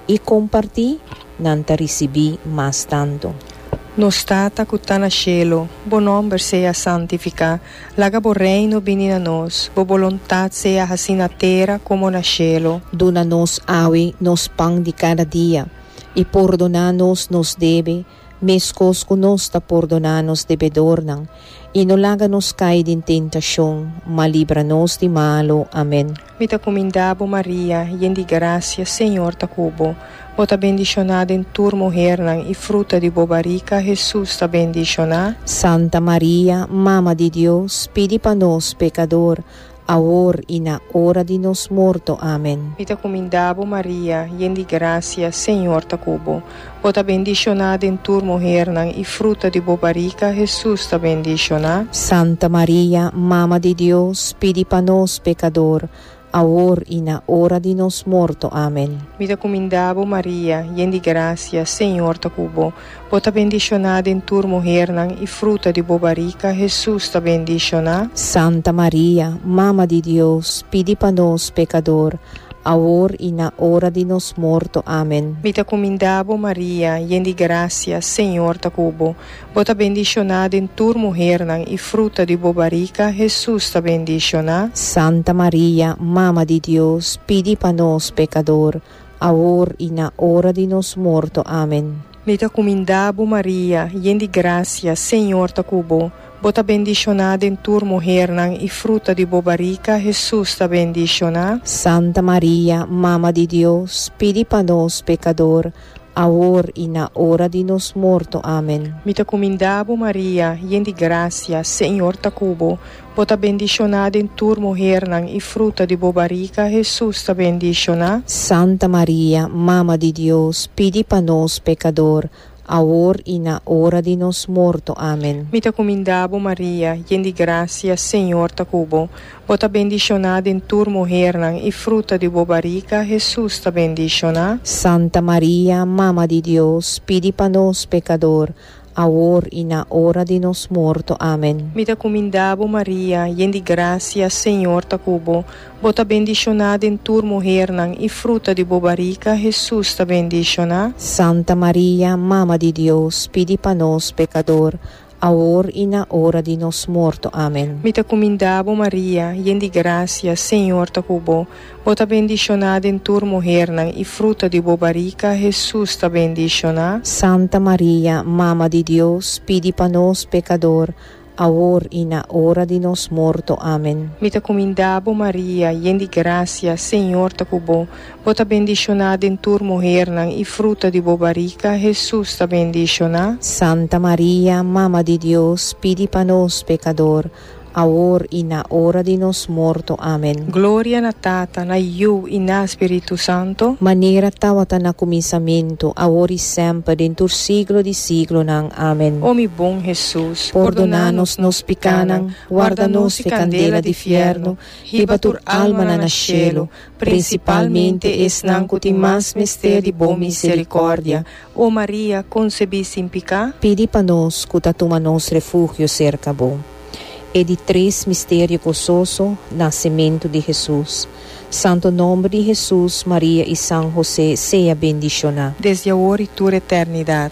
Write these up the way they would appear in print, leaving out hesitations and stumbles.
e compartir, não te recebi mais tanto. Nostata que está no cielo, bo nome seja santificado, laga bo reino vini a nós, bo vontade seja assim na terra como no cielo. Dona-nos hoje nos pão de cada dia, e perdona-nos nos deve, mescos que nos ta perdona-nos devedor não, e não laga-nos cair em tentação, mas livra-nos de malo. Amém. Mita comendabo Maria, yen de graça, Senhor ta cubo, bota bendicionada em tua mulher e fruta de bobarica, Jesus ta bendicionada. Santa Maria, Mama de Deus, pedi para nós pecador, agora e na hora de nos morto. Amém. Mita comendabo Maria, yen de graça, Senhor ta cubo, bota bendicionada em tua mulher e fruta de bobarica, Jesus ta bendicionada. Santa Maria, Mama de Deus, pedi para nós pecador, agora e na hora de nos morto. Amém. Mita comendabo Maria, yen de graça, Senhor ta cubo, bota bendicionada em tua mulher e fruta de bobarica, Jesus ta bendicionada. Santa Maria, Mama de Deus, pedi para nós pecador, agora e na hora de nos morto. Amém. Mita comendabo Maria, yen de graça, Senhor ta cubo, bota bendicionada em tua mulher e fruta de bobarica, Jesus ta bendicionada. Santa Maria, Mama de Deus, pedi para nós pecador, agora e na hora de nos morto. Amém. Mita comendabo Maria, yen de graça, Senhor ta cubo, bota bendicionada em tua mulher e fruta de bobarica, Jesus ta bendicionada. Santa Maria, Mama de Deus, pedi para nós pecador, agora e na hora de nos morto. Amém. Mita comendabo Maria, yen de graça, Senhor ta cubo, bota bendicionada em tua mulher e fruta de bobarica, Jesus ta bendicionada. Santa Maria, Mama de Deus, pedi para nós pecador, agora e na hora de nos morto. Amém. Mita comendabo Maria, yen de graça, Senhor ta cubo, bota bendicionada em tua mulher e fruta de bobarica, Jesus ta bendicionada. Santa Maria, Mama de Deus, pedi para nós pecador, agora e na hora de nos morto. Amém. Mita comendabo Maria, yen de graça, Senhor ta cubo, bota bendicionada em tua mulher e fruta de bobarica, Jesus ta bendicionada. Santa Maria, Mama de Deus, pedi para nós pecador, agora e na hora de nos morto. Amém. Mita comendabo Maria, yen de graça, Senhor ta cubo, bota bendicionada em tua mulher e fruta de bobarica, Jesus ta bendicionada. Santa Maria, Mama de Deus, pedi para nós pecador, agora e na hora de nos morto. Amém. Mita comendabo Maria, yen de graça, Senhor ta cubo, bota bendicionada em tua mulher e fruta de bobarica, Jesus ta bendicionada. Santa Maria, Mama de Deus, pedi para nós pecador, agora e na hora de nos morto. Amém. Glória na Tata, na Iu e na Espírito Santo. Maneira tawata na começamento, agora e sempre, dentro do siglo de siglo nang. Amém. Ó mi bom Jesus, perdona-nos nos picanang, guarda-nos de candela de fierno, ribatur alma na cielo, principalmente esnang kuti mas mistério de bom misericórdia. Ó Maria, concebi sem pecado, pedi para nós, cutatuma nos refúgio cerca bom. E de 3 mistério gozoso, nascimento de Jesus. Santo nome de Jesus, Maria e São José, seja bendicionado. desde agora e toda eternidade.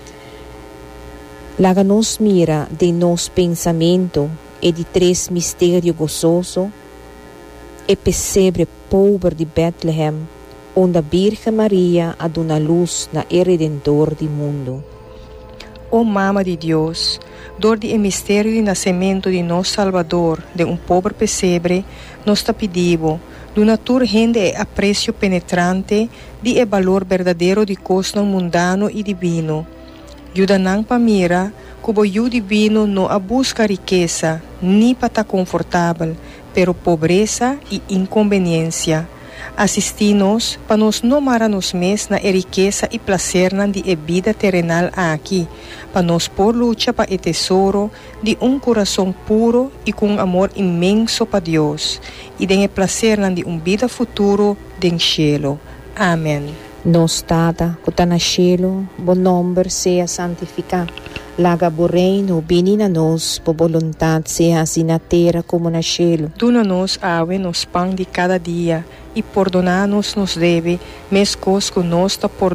Laga-nos mira de nos pensamento e de 3 mistério gozoso, e pesebre pobre de Bethlehem, onde a Virgem Maria aduna luz na Redentor do mundo. Ó Mama de Deus, dor de mistério de nascimento de nosso Salvador, de pobre pesebre, nos te pedimos, do natur rende e aprecio penetrante, de valor verdadeiro de costo mundano e divino. Yudanang pamira, cubo yu divino no a busca riqueza, ni para confortável, pero pobreza e inconveniência. Assisti-nos para nos não mara-nos mes na riqueza e prazer de vida terrenal aqui, para nos por luta para o tesouro de coração puro e com amor imenso para Deus, e de prazer de vida futuro de cielo. Amém. Nos Tata, que está no cielo, bom nome seja santificado. Laga bo reino, vini na nos, por vontade seja assim na terra como no cielo. Duna-nos ave nos pão de cada dia, e perdona-nos nos deve, mescos que nós